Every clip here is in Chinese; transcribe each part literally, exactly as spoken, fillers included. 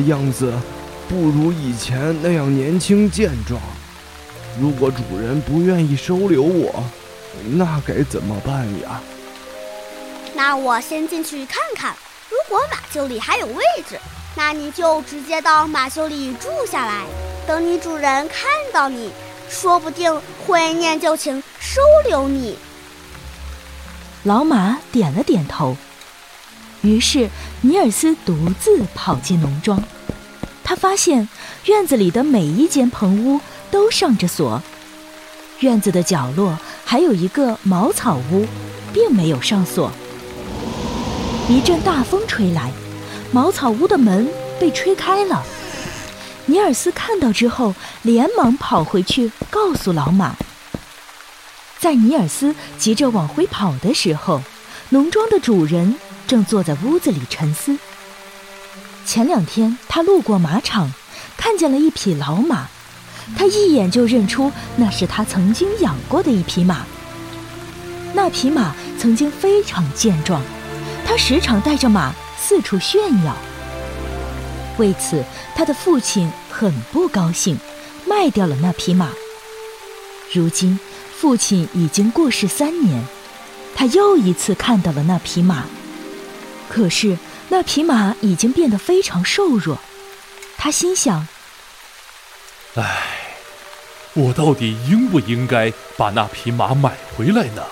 样子不如以前那样年轻健壮。如果主人不愿意收留我，那该怎么办呀？ 那我先进去看看，如果马厩里还有位置，那你就直接到马厩里住下来，等你主人看到你，说不定会念旧情收留你。 老马点了点头。于是尼尔斯独自跑进农庄，他发现院子里的每一间棚屋都上着锁，院子的角落还有一个茅草屋，并没有上锁。一阵大风吹来，茅草屋的门被吹开了。尼尔斯看到之后，连忙跑回去告诉老马。在尼尔斯急着往回跑的时候，农庄的主人正坐在屋子里沉思。前两天他路过马场，看见了一匹老马，他一眼就认出那是他曾经养过的一匹马。那匹马曾经非常健壮，他时常带着马四处炫耀。为此，他的父亲很不高兴，卖掉了那匹马。如今父亲已经过世三年，他又一次看到了那匹马，可是那匹马已经变得非常瘦弱。他心想， 唉，我到底应不应该把那匹马买回来呢？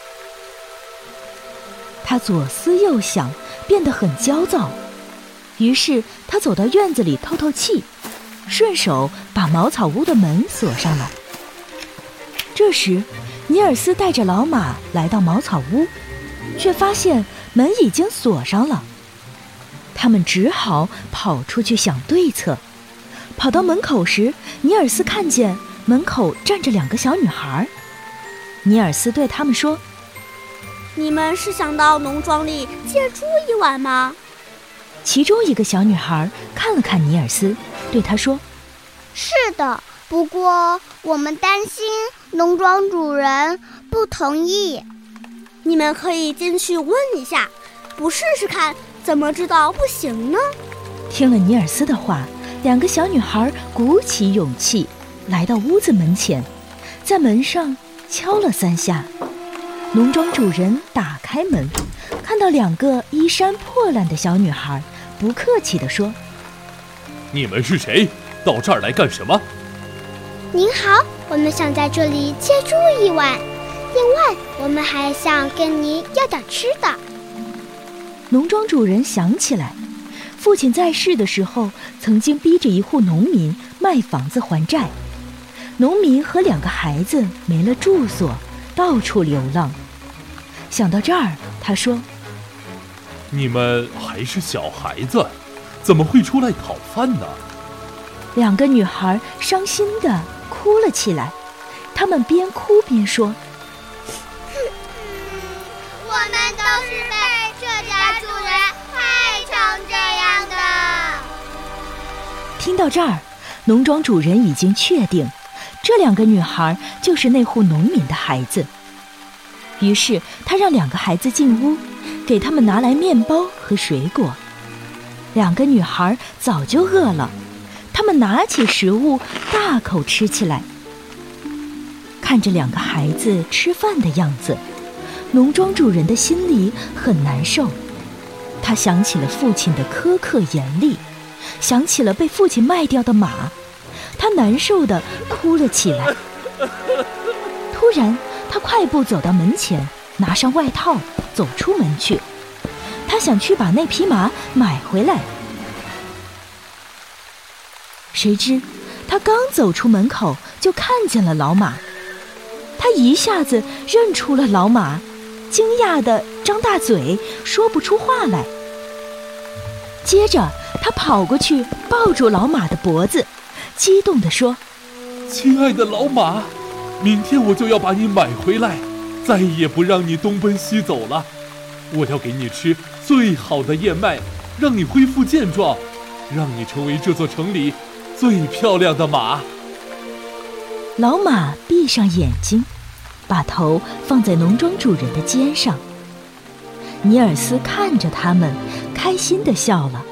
他左思右想，变得很焦躁。于是他走到院子里透透气，顺手把茅草屋的门锁上了。这时尼尔斯带着老马来到茅草屋，却发现门已经锁上了。他们只好跑出去想对策。跑到门口时，尼尔斯看见门口站着两个小女孩。尼尔斯对他们说， 你们是想到农庄里借住一晚吗？ 其中一个小女孩看了看尼尔斯，对他说， 是的，不过我们担心农庄主人不同意。 你们可以进去问一下，不试试看怎么知道不行呢？ 听了尼尔斯的话，两个小女孩鼓起勇气来到屋子门前，在门上敲了三下。农庄主人打开门，看到两个衣衫破烂的小女孩，不客气地说， 你们是谁？到这儿来干什么？ 您好，我们想在这里借住一晚，另外我们还想跟您要点吃的。 农庄主人想起来，父亲在世的时候曾经逼着一户农民卖房子还债，农民和两个孩子没了住所，到处流浪。想到这儿，他说， 你们还是小孩子，怎么会出来讨饭呢？ 两个女孩伤心地哭了起来，她们边哭边说， 我们都是被这家主人害成这样的。 听到这儿，农庄主人已经确定这两个女孩就是那户农民的孩子。于是他让两个孩子进屋，给他们拿来面包和水果。两个女孩早就饿了，她们拿起食物大口吃起来。看着两个孩子吃饭的样子，农庄主人的心里很难受。他想起了父亲的苛刻严厉，想起了被父亲卖掉的马，他难受地哭了起来。突然他快步走到门前，拿上外套走出门去，他想去把那匹马买回来。谁知他刚走出门口，就看见了老马。他一下子认出了老马，惊讶地张大嘴，说不出话来。接着他跑过去抱住老马的脖子，激动地说， 亲爱的老马，明天我就要把你买回来，再也不让你东奔西走了。我要给你吃最好的燕麦，让你恢复健壮，让你成为这座城里最漂亮的马。 老马闭上眼睛，把头放在农庄主人的肩上。尼尔斯看着他们，开心地笑了。